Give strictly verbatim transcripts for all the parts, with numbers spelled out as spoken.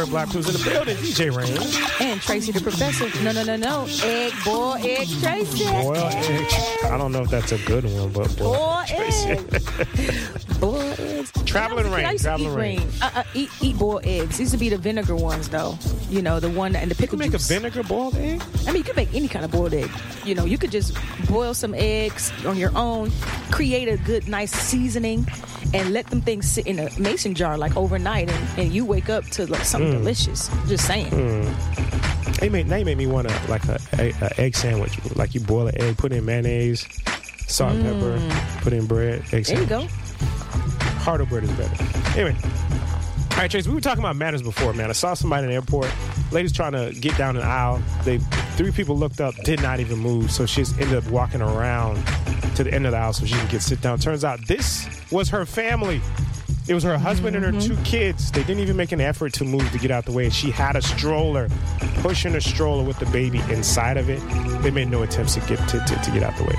Black Blues in the building. D J Rain. And Tracy the Professor. No, no, no, no. Egg, boy, egg, Tracy. Boil egg. I don't know if that's a good one, but boil, boil Tracy. egg. Boiled eggs. Traveling Rain. I used to Traveling eat Rain. Uh, uh, eat, eat boiled eggs. These used to be the vinegar ones, though. You know, the one and the pickle You can make juice. a vinegar boiled egg? I mean, you can make any kind of boiled egg. You know, you could just boil some eggs on your own, create a good, nice seasoning, and let them things sit in a mason jar like overnight, and, and you wake up to like something mm. delicious. Just saying. Mm. They made, now you made me want a, like a, a, a egg sandwich. Like you boil an egg, put in mayonnaise, salt and mm. pepper, put in bread, egg sandwich. There you go. Harder bread is better. Anyway. All right, Trace, we were talking about manners before, man. I saw somebody in the airport. Lady's trying to get down an aisle. They Three people looked up, did not even move. So she just ended up walking around to the end of the aisle so she can get sit down. Turns out this was her family. It was her husband mm-hmm. and her two kids. They didn't even make an effort to move to get out the way. She had a stroller, pushing a stroller with the baby inside of it. They made no attempts to get to, to, to get out the way.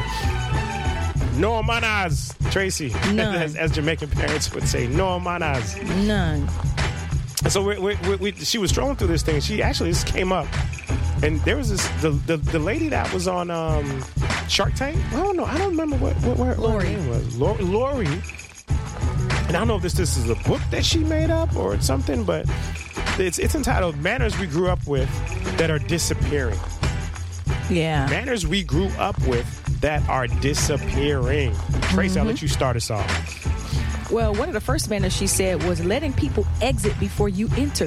No manas, Tracy. None. As, as Jamaican parents would say, no manas. None. So we, we, we, we, she was strolling through this thing. She actually just came up, and there was this the the, the lady that was on um, Shark Tank. I don't know. I don't remember what what, what, what her name was. Lori. Lori. And I don't know if this this is a book that she made up or something, but it's it's entitled "Manners We Grew Up With That Are Disappearing." Yeah. Manners we grew up with that are disappearing. Tracy, mm-hmm. I'll let you start us off. Well, one of the first manners she said was letting people exit before you enter.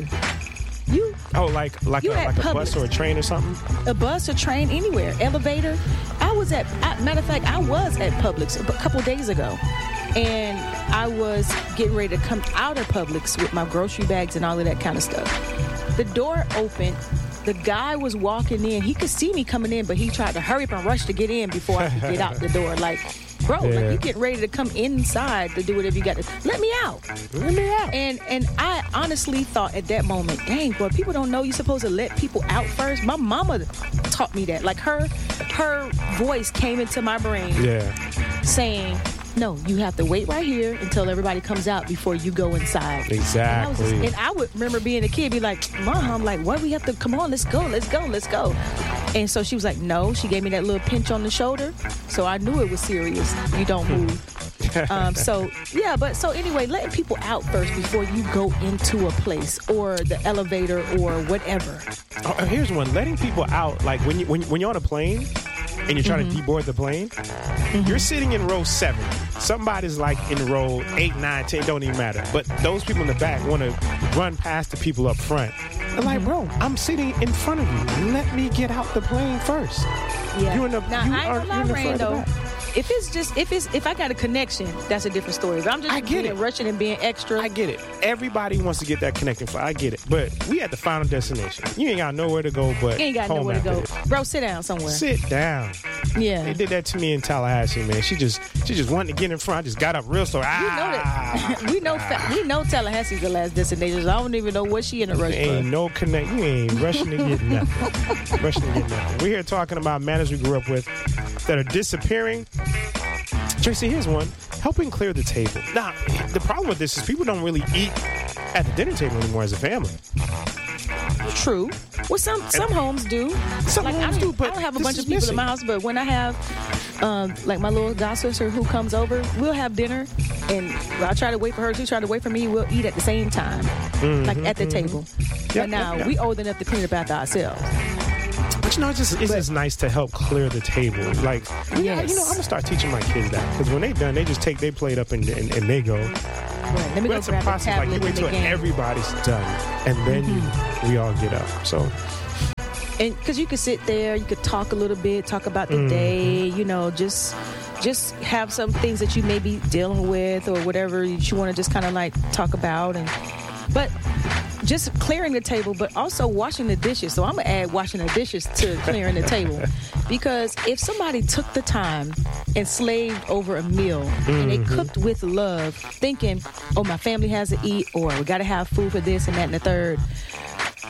You Oh, like like, a, like a bus or a train or something? A bus or train, anywhere. Elevator. I was at, I, matter of fact, I was at Publix a couple days ago. And I was getting ready to come out of Publix with my grocery bags and all of that kind of stuff. The door opened. The guy was walking in. He could see me coming in, but he tried to hurry up and rush to get in before I could get out the door. Like, bro, yeah. like you getting ready to come inside to do whatever you got to. Let me out. Let me out. And and I honestly thought at that moment, dang, boy, people don't know you're supposed to let people out first. My mama taught me that. Like her, her voice came into my brain, yeah, saying, no, you have to wait right here until everybody comes out before you go inside. Exactly. And I, was just, and I would remember being a kid, be like, Mom, like, why we have to, come on, let's go, let's go, let's go. And so she was like, no. She gave me that little pinch on the shoulder. So I knew it was serious. You don't move. um, so, yeah, but so anyway, letting people out first before you go into a place or the elevator or whatever. Oh, here's one. Letting people out, like when, you, when, when you're on a plane and you're trying mm-hmm. to deboard the plane, mm-hmm. you're sitting in row seven. Somebody's like in row eight, nine, ten, don't even matter. But those people in the back want to run past the people up front. They're like, bro, I'm sitting in front of you. Let me get out the plane first. Yeah. You in the, now, you I ain't are, gonna lie, Rando. If it's just, if it's, if I got a connection, that's a different story. But I'm just I get being it. rushing and being extra. I get it. Everybody wants to get that connecting flight. I get it. But we at the final destination. You ain't got nowhere to go but You ain't got home nowhere to go. this. Bro, sit down somewhere. Sit down. Yeah. They did that to me in Tallahassee, man. She just she just wanted to get in front. I just got up real slow. Ah, You know that. we know fa- we know Tallahassee's the last destination. So I don't even know what she in a rush There ain't for. no connect. You ain't rushing to get nothing. rushing to get nothing. We're here talking about manners we grew up with that are disappearing. Tracy, here's one. Helping clear the table. Now, the problem with this is people don't really eat at the dinner table anymore as a family. True. Well, some some homes do. Some like, homes I do, but I don't have a this bunch is of people missing. in my house, but when I have, um, like my little god sister who comes over, we'll have dinner, and I try to wait for her. She try to wait for me. We'll eat at the same time, mm-hmm, like at the mm-hmm. table. Yep, but now yep, yep. we old enough to clean up after ourselves. But you know, it's just it's But- just nice to help clear the table. Like, yeah, Yes. you know, I'm gonna start teaching my kids that because when they done, they just take their plate up and and, and they go. Right. Let me But go it's a grab the process. Like tablet you wait and the till game. everybody's done, and then Mm-hmm. you, we all get up. So. And because you could sit there, you could talk a little bit, talk about the Mm-hmm. day, you know, just just have some things that you may be dealing with or whatever you want to just kind of like talk about. And but just clearing the table, but also washing the dishes. So I'm gonna add washing the dishes to clearing the table, because if somebody took the time and slaved over a meal mm-hmm. and they cooked with love, thinking, oh, my family has to eat, or we got to have food for this and that and the third.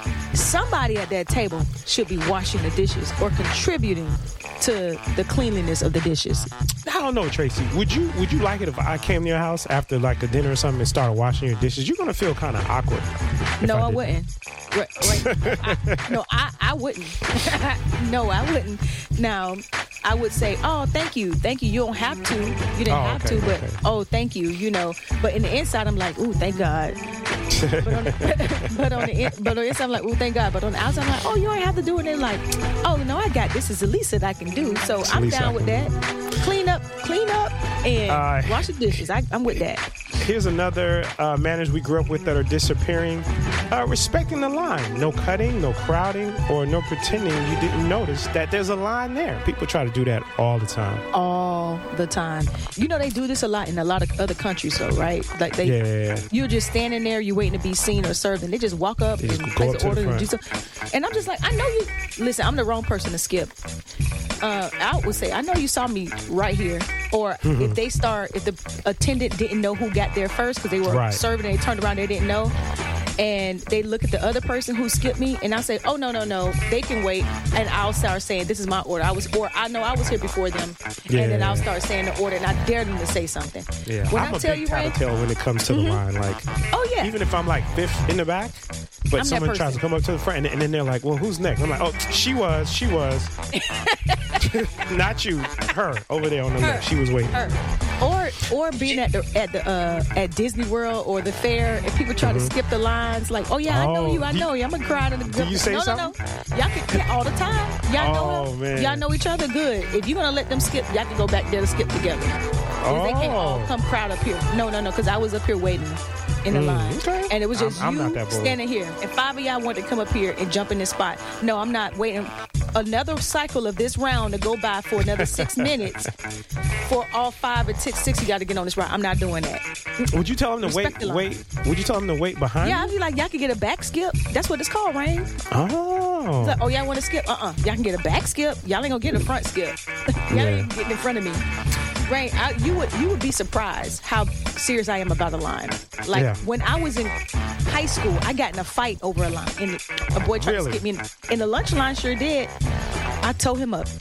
somebody at that table should be washing the dishes or contributing to the cleanliness of the dishes. I don't know, Tracy. Would you would you like it if I came to your house after like a dinner or something and started washing your dishes? You're gonna feel kind of awkward. No, I, I wouldn't. Wait, wait. I, no, I, I wouldn't. No, I wouldn't. Now, I would say, oh, thank you. Thank you. You don't have to. You didn't Oh, have okay, to, but okay. oh, thank you. You know, but in the inside, I'm like, ooh, thank God. but, on the, but on the in, but on the inside, I'm like, ooh, thank God. But on the outside, I'm like, oh, you don't have to do it. And they're like, oh, no, I got this. Is the least that I can do. So It's the I'm least I down with can that. Clean up, clean up, and Uh, wash the dishes. I, I'm with that. Here's another uh, manners we grew up with that are disappearing. Uh, respecting the line. No cutting, no crowding, or no pretending you didn't notice that there's a line there. People try to do that all the time. All the time. You know, they do this a lot in a lot of other countries, though, right? Like they, Yeah. you're just standing there, you're waiting to be seen or served, and they just walk up They just and go place up to an the order and do front. so. And I'm just like, I know you. Listen, I'm the wrong person to skip. Uh, I would say, I know you saw me right here. Or if they start, if the attendant didn't know who got there first because they were Right. serving and they turned around, they didn't know. And they look at the other person who skipped me, and I say, "Oh no, no, no, they can wait." And I'll start saying, "This is my order." I was, or I know I was here before them, Yeah. and then I'll start saying the order, and I dare them to say something. Yeah. When I'm I a tell big you, Ray, tattletale when it comes to the line. Like, oh yeah, even if I'm like fifth in the back, but I'm that someone tries person. to come up to the front, and, and then they're like, "Well, who's next?" I'm like, "Oh, she was, she was, not you, her over there on the Her. left. She was waiting." Her. Or or being at the at the uh, at Disney World or the fair, and people try to skip the lines, like, "Oh yeah, I know Mm-hmm. Oh, you, I do- know you." I'm gonna cry to the. do you say no, something? No, no, y'all can yeah, all the time. Y'all know Oh, him. man. Y'all know each other good. If you're gonna let them skip, y'all can go back there to skip together. 'Cause They can't all Oh. come crowd up here. No, no, no, because I was up here waiting in the Mm, line, okay. and it was just I'm- I'm you not that bold. standing here, and five of y'all wanted to come up here and jump in this spot. No, I'm not waiting. Another cycle of this round to go by for another six minutes for all five and six, six you got to get on this round. I'm not doing that. Would you tell them to wait? Respect the line. Wait. Would you tell them to wait behind? Yeah, I'd you? be like, y'all can get a back skip. That's what it's called, Rain. Oh. It's like, oh, y'all want to skip? Uh-uh. Y'all can get a back skip. Y'all ain't gonna get a front skip. y'all Yeah. ain't even getting in front of me. Rain, I, you would you would be surprised how serious I am about a line. Like Yeah. when I was in high school, I got in a fight over a line, and a boy tried Really? to skip me in, in the lunch line. Sure did. I towed him up.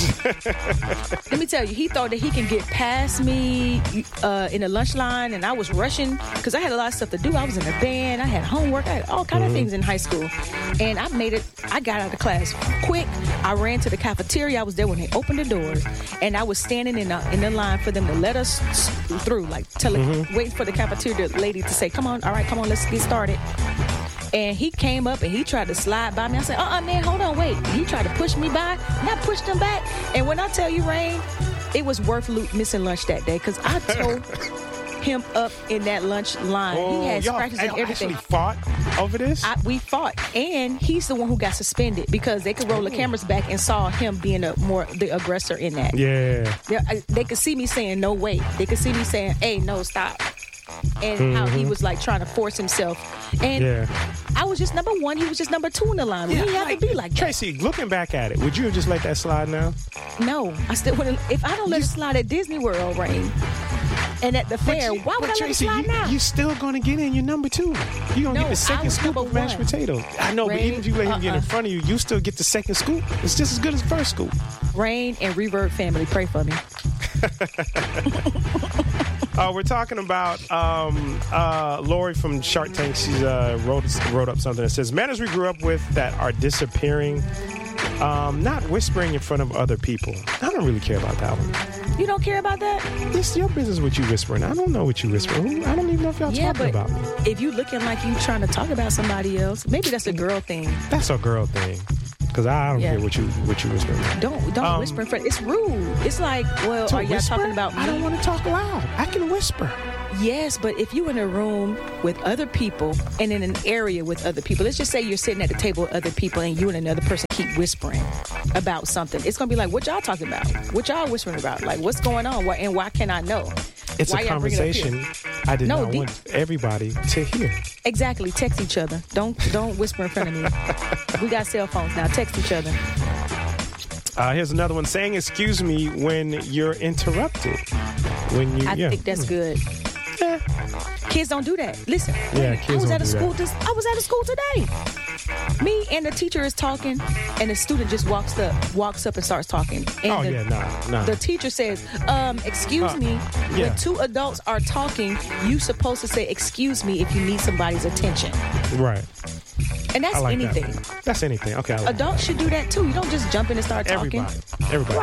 Let me tell you, he thought that he can get past me uh, in the lunch line, and I was rushing because I had a lot of stuff to do. I was in a band, I had homework, I had all kind of things in high school, and I made it. I got out of class quick. I ran to the cafeteria. I was there when they opened the doors, and I was standing in the in the line for them to let us s- through, like telling, waiting for the cafeteria lady to say, "Come on, all right, come on, let's get started." And he came up and he tried to slide by me. I said, uh-uh, man, hold on, wait. He tried to push me by, and I pushed him back. And when I tell you, Rain, it was worth lo- missing lunch that day because I told him up in that lunch line. Oh, he had y'all, scratches y'all and everything. actually fought over this? I, we fought, and he's the one who got suspended because they could roll the cameras back and saw him being a more the aggressor in that. yeah. They, I- they could see me saying, no, wait. They could see me saying, hey, no, stop. And how he was like trying to force himself. And Yeah. I was just number one. He was just number two in the line. We didn't have to be like that. Tracy, looking back at it, would you have just let that slide now? No, I still wouldn't. If I don't let it slide at Disney World, Rain, and at the fair, you- why would but I let it Tracy, slide you, now? you still going to get in your number two. You're going to No, get the I second was scoop number of mashed one. potatoes. I know, but Ray, even if you let him get in uh-uh. front of you, you still get the second scoop. It's just as good as the first scoop. Rain and Reverb family, pray for me. Uh, we're talking about um, uh, Lori from Shark Tank. She's uh, wrote wrote up something that says manners we grew up with that are disappearing. Um, not whispering in front of other people. I don't really care about that one. You don't care about that? It's your business what you whispering. I don't know what you whispering. I don't even know if y'all Yeah, talking but about me. if you looking like you trying to talk about somebody else, maybe that's a girl thing. That's a girl thing. Because I don't Yeah. care what you what you whispering about. Don't don't Um, whisper in front. It's rude. It's like, well, To are y'all whisper? talking about me? I don't want to talk loud. I can whisper. Yes, but if you're in a room with other people and in an area with other people, let's just say you're sitting at the table with other people and you and another person keep whispering about something. It's going to be like, what y'all talking about? What y'all whispering about? Like, what's going on? Why, and why can I know? It's Why a y'all bring it up here? conversation I did No, not the- want everybody to hear. Exactly. Text each other. Don't don't whisper in front of me. We got cell phones now. Text each other. Uh, here's another one. Saying excuse me when you're interrupted. When you, I yeah. think that's good. Yeah. Kids don't do that. Listen, Yeah, kids I was don't at a do school. that. This, I was at a school today. Me and the teacher is talking, and the student just walks up, walks up and starts talking. And Oh the, yeah, nah, nah. the teacher says, um, excuse Uh, me, yeah. when two adults are talking, you supposed to say, excuse me, if you need somebody's attention. Right. And that's I like anything. that. That's anything. Okay. I like Adults should do that too. You don't just jump in and start talking. Everybody. Everybody.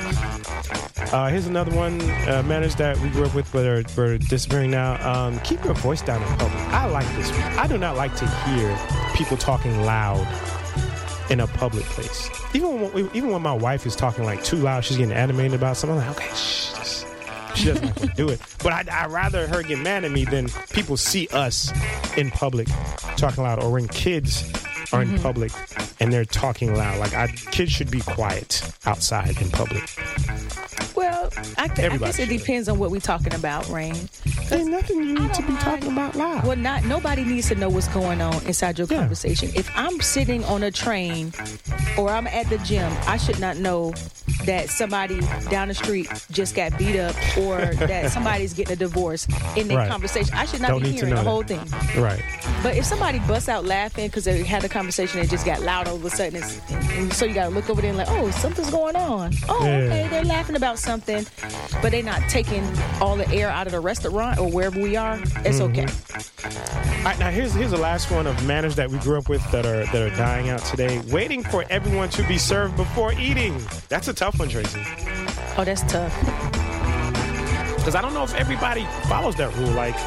Right. Uh, here's another one. Uh, manners that we grew up with but are, but are disappearing now. Um, keep your voice down in public. I like this one. I do not like to hear people talking loud in a public place. Even when, even when my wife is talking like too loud, she's getting animated about something. I'm like, okay, shh. Just, she doesn't like to do it. But I'd, I'd rather her get mad at me than people see us in public talking loud, or when kids are in mm-hmm. public and they're talking loud. Like, I, kids should be quiet outside in public. Well, I, th- I guess it should. depends on what we're talking about, Rain. There's nothing you need to be mind. talking about loud. Well, not nobody needs to know what's going on inside your yeah. conversation. If I'm sitting on a train or I'm at the gym, I should not know that somebody down the street just got beat up or that somebody's getting a divorce in their right. conversation. I should not Don't be need hearing to know the whole that. thing. Right. But if somebody busts out laughing because they had a conversation and it just got loud all of a sudden, it's, and, and so you got to look over there and like, oh, something's going on. Oh, yeah. okay, they're laughing about something, but they're not taking all the air out of the restaurant or wherever we are. It's mm-hmm. okay. All right, now here's here's the last one of manners that we grew up with that are that are dying out today. Waiting for everyone to be served before eating. That's a tough one, Tracy. Oh, that's tough. Because I don't know if everybody follows that rule. Like,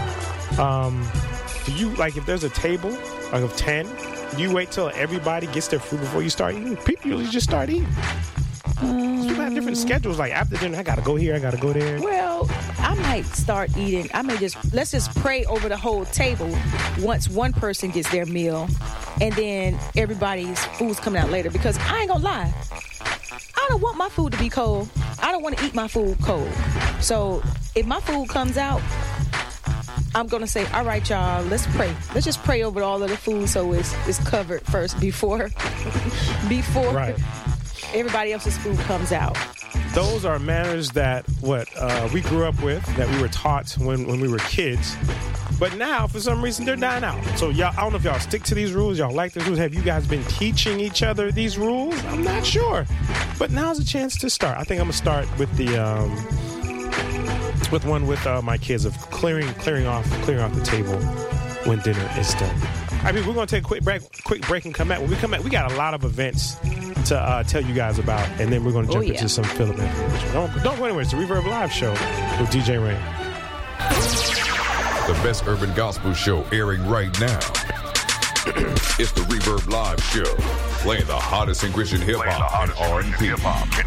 um, do you like if there's a table like of ten? Do you wait till everybody gets their food before you start eating? People usually just start eating. Um, people have different schedules. Like after dinner, I gotta go here, I gotta go there. Well, I might start eating. I may just let's just pray over the whole table once one person gets their meal, and then everybody's food's coming out later. Because I ain't gonna lie, I don't want my food to be cold. I don't want to eat my food cold. So if my food comes out, I'm gonna say, all right, y'all, let's pray. Let's just pray over all of the food so it's it's covered first before before. Right. Everybody else's food comes out. Those are manners that what uh, we grew up with, that we were taught when, when we were kids. But now, for some reason, they're dying out. So y'all, I don't know if y'all stick to these rules. Y'all like these rules. Have you guys been teaching each other these rules? I'm not sure. But now's a chance to start. I think I'm going to start with the um, with one with uh, my kids of clearing clearing off clearing off the table when dinner is done. I mean, we're going to take a quick break, quick break and come back. When we come back, we got a lot of events to uh, tell you guys about, and then we're going to jump oh, yeah. into some film information. Don't, don't go anywhere. It's the Reverb Live Show with D J Rain. The best urban gospel show airing right now. It's the Reverb Live Show, playing the hottest in Christian hip-hop and R and B.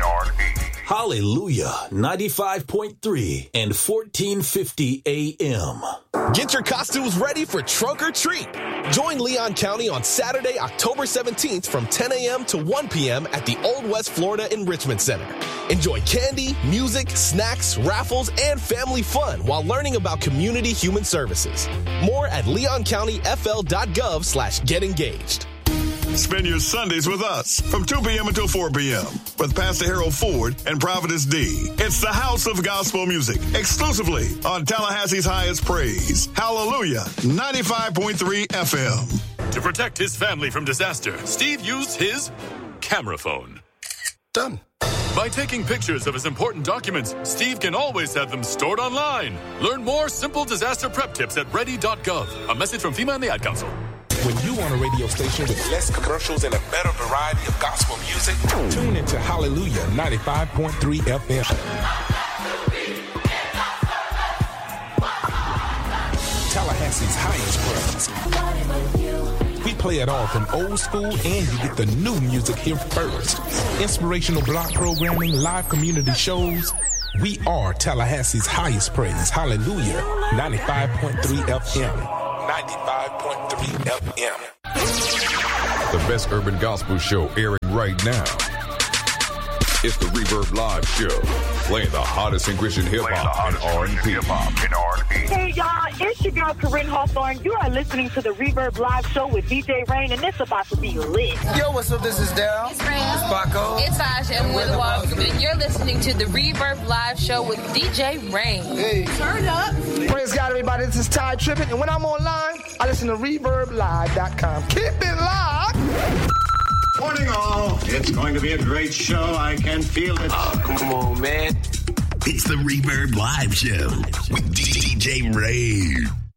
Hallelujah, ninety-five point three and fourteen fifty A M. Get your costumes ready for Trunk or Treat. Join Leon County on Saturday, October seventeenth from ten a.m. to one p.m. at the Old West Florida Enrichment Center. Enjoy candy, music, snacks, raffles, and family fun while learning about community human services. More at leoncountyfl.gov slash get engaged. Spend your Sundays with us from two p.m. until four p.m. with Pastor Harold Ford and Prophetess D. It's the House of Gospel Music, exclusively on Tallahassee's highest praise. Hallelujah, ninety-five point three F M. To protect his family from disaster, Steve used his camera phone. Done. By taking pictures of his important documents, Steve can always have them stored online. Learn more simple disaster prep tips at ready dot gov. A message from FEMA and the Ad Council. When you want a radio station with less commercials and a better variety of gospel music, tune into Hallelujah ninety-five point three F M. Tallahassee's highest praise. We play it all from old school, and you get the new music here first. Inspirational block programming, live community shows. We are Tallahassee's highest praise. Hallelujah ninety-five point three F M. ninety-five point three F M. The best urban gospel show airing right now. It's the Reverb Live Show, playing the hottest in Christian hip-hop and R and B. Hey, y'all, it's your girl, Corinne Hawthorne. You are listening to the Reverb Live Show with D J Rain, and it's about to be lit. Yo, what's up? This is Daryl. It's Ram. It's Paco. It's Aja, and we're the Walk, and you're listening to the Reverb Live Show with D J Rain. Hey. Turn up. Praise God, everybody. This is Ty Trippett, and when I'm online, I listen to reverb live dot com. Keep it live. Morning, all. It's going to be a great show. I can feel it. Oh, come on, man. It's the Reverb Live Show with D J Ray.